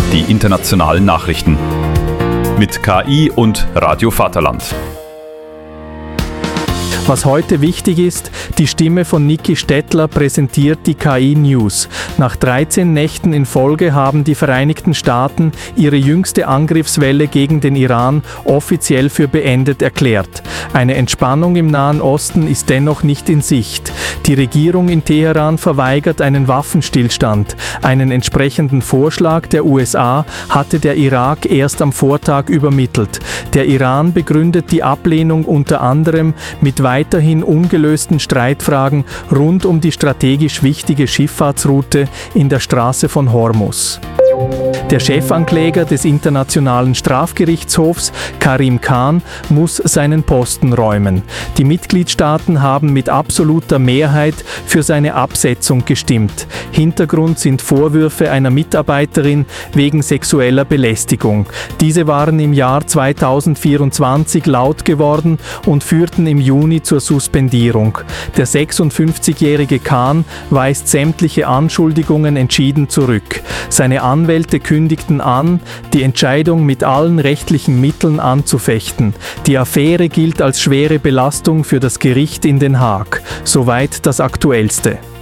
die internationalen Nachrichten. Mit KI und Radio Vaterland. Was heute wichtig ist, die Stimme von Niki Stettler präsentiert die KI-News. Nach 13 Nächten in Folge haben die Vereinigten Staaten ihre jüngste Angriffswelle gegen den Iran offiziell für beendet erklärt. Eine Entspannung im Nahen Osten ist dennoch nicht in Sicht. Die Regierung in Teheran verweigert einen Waffenstillstand. Einen entsprechenden Vorschlag der USA hatte der Irak erst am Vortag übermittelt. Der Iran begründet die Ablehnung unter anderem mit weiterhin ungelösten Streitfragen rund um die strategisch wichtige Schifffahrtsroute in der Straße von Hormuz. Der Chefankläger des Internationalen Strafgerichtshofs, Karim Khan, muss seinen Posten räumen. Die Mitgliedstaaten haben mit absoluter Mehrheit für seine Absetzung gestimmt. Hintergrund sind Vorwürfe einer Mitarbeiterin wegen sexueller Belästigung. Diese waren im Jahr 2024 laut geworden und führten im Juni zur Suspendierung. Der 56-jährige Khan weist sämtliche Anschuldigungen entschieden zurück. Seine Anwälte kündigten an, die Entscheidung mit allen rechtlichen Mitteln anzufechten. Die Affäre gilt als schwere Belastung für das Gericht in Den Haag. Soweit das Aktuellste.